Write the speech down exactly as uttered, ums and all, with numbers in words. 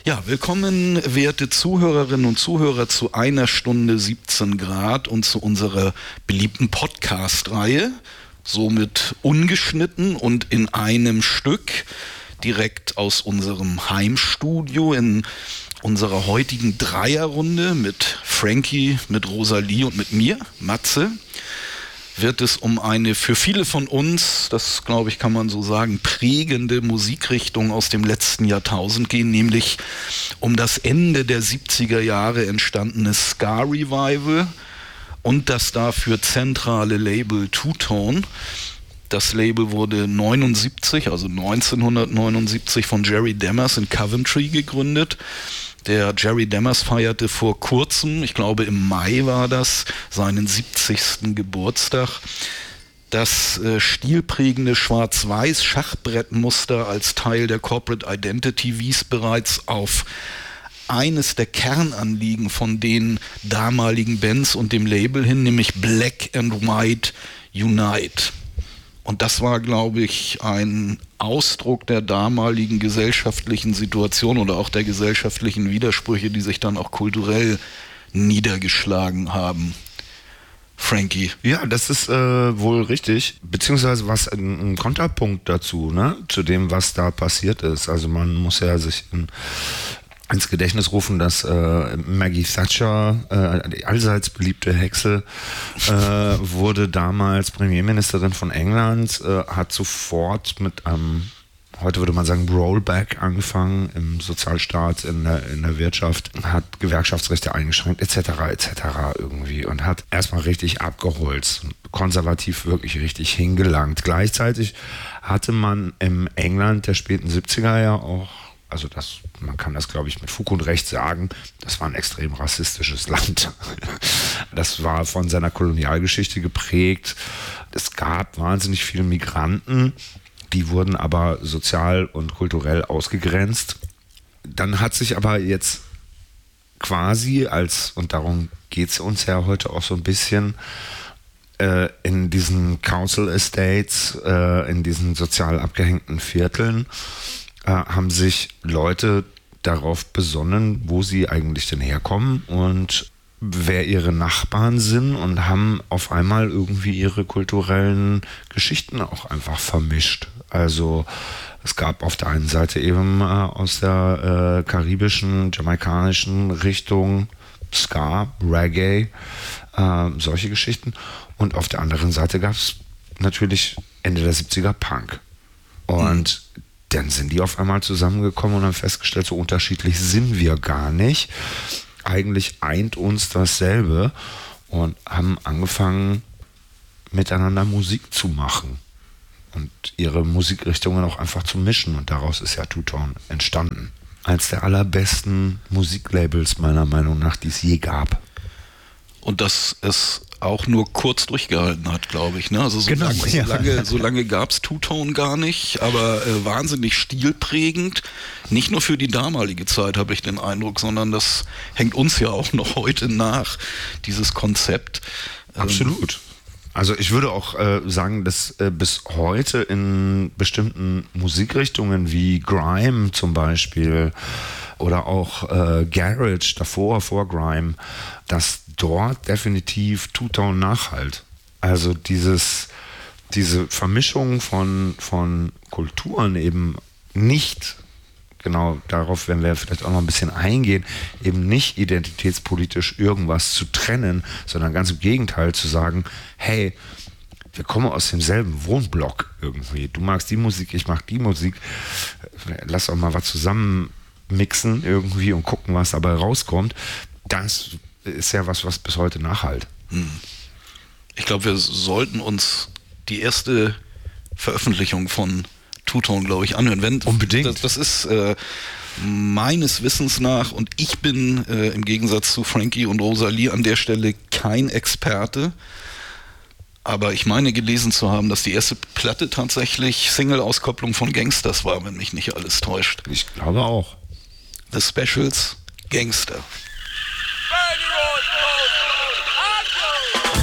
Ja, willkommen, werte Zuhörerinnen und Zuhörer, zu einer Stunde siebzehn Grad und zu unserer beliebten Podcast-Reihe, somit ungeschnitten und in einem Stück, direkt aus unserem Heimstudio in unserer heutigen Dreierrunde mit Frankie, mit Rosalie und mit mir, Matze, wird es um eine für viele von uns, das glaube ich kann man so sagen, prägende Musikrichtung aus dem letzten Jahrtausend gehen, nämlich um das Ende der siebziger Jahre entstandene Ska-Revival und das dafür zentrale Label Two-Tone. Das Label wurde neunundsiebzig, also neunzehnhundertneunundsiebzig von Jerry Dammers in Coventry gegründet. Der Jerry Dammers feierte vor kurzem, ich glaube im Mai war das, seinen siebzigsten Geburtstag. Das äh, stilprägende Schwarz-Weiß-Schachbrettmuster als Teil der Corporate Identity wies bereits auf eines der Kernanliegen von den damaligen Bands und dem Label hin, nämlich Black and White Unite. Und das war, glaube ich, ein Ausdruck der damaligen gesellschaftlichen Situation oder auch der gesellschaftlichen Widersprüche, die sich dann auch kulturell niedergeschlagen haben. Frankie. Ja, das ist äh, wohl richtig, beziehungsweise was ein, ein Konterpunkt dazu, ne, zu dem, was da passiert ist. Also man muss ja sich in ins Gedächtnis rufen, dass äh, Maggie Thatcher, äh, die allseits beliebte Hexe, äh, wurde damals Premierministerin von England, äh, hat sofort mit einem, heute würde man sagen, Rollback angefangen im Sozialstaat, in der, in der Wirtschaft, hat Gewerkschaftsrechte eingeschränkt, et cetera et cetera irgendwie und hat erstmal richtig abgeholzt, konservativ wirklich richtig hingelangt. Gleichzeitig hatte man im England der späten siebziger ja auch, also das, man kann das, glaube ich, mit Fug und Recht sagen, das war ein extrem rassistisches Land. Das war von seiner Kolonialgeschichte geprägt. Es gab wahnsinnig viele Migranten, die wurden aber sozial und kulturell ausgegrenzt. Dann hat sich aber jetzt quasi als, und darum geht es uns ja heute auch so ein bisschen, äh, in diesen Council Estates, äh, in diesen sozial abgehängten Vierteln, haben sich Leute darauf besonnen, wo sie eigentlich denn herkommen und wer ihre Nachbarn sind und haben auf einmal irgendwie ihre kulturellen Geschichten auch einfach vermischt. Also es gab auf der einen Seite eben äh, aus der äh, karibischen, jamaikanischen Richtung Ska, Reggae, äh, solche Geschichten. Und auf der anderen Seite gab es natürlich Ende der siebziger Punk. Und mhm. dann sind die auf einmal zusammengekommen und haben festgestellt, so unterschiedlich sind wir gar nicht. Eigentlich eint uns dasselbe und haben angefangen, miteinander Musik zu machen und ihre Musikrichtungen auch einfach zu mischen. Und daraus ist ja Two-Tone entstanden. Eins der allerbesten Musiklabels meiner Meinung nach, die es je gab. Und dass es auch nur kurz durchgehalten hat, glaube ich. Ne? Also so genau, lange, ja. so lange, so lange gab es Two-Tone gar nicht, aber äh, wahnsinnig stilprägend. Nicht nur für die damalige Zeit, habe ich den Eindruck, sondern das hängt uns ja auch noch heute nach, dieses Konzept. Absolut. Also ich würde auch äh, sagen, dass äh, bis heute in bestimmten Musikrichtungen wie Grime zum Beispiel oder auch äh, Garage davor, vor Grime, dass dort definitiv Two-Tone nachhalt. Also dieses, diese Vermischung von, von Kulturen eben nicht, genau darauf werden wir vielleicht auch noch ein bisschen eingehen, eben nicht identitätspolitisch irgendwas zu trennen, sondern ganz im Gegenteil zu sagen, hey, wir kommen aus demselben Wohnblock irgendwie. Du magst die Musik, ich mag die Musik. Lass auch mal was zusammen mixen irgendwie und gucken, was dabei rauskommt. Das ist ja was, was bis heute nachhalt. Ich glaube, wir sollten uns die erste Veröffentlichung von Two-Tone, glaube ich, anhören. Wenn, Unbedingt. Das, das ist äh, meines Wissens nach, und ich bin äh, im Gegensatz zu Frankie und Rosalie an der Stelle kein Experte, aber ich meine gelesen zu haben, dass die erste Platte tatsächlich Single-Auskopplung von Gangsters war, wenn mich nicht alles täuscht. Ich glaube auch. The Specials, Gangster.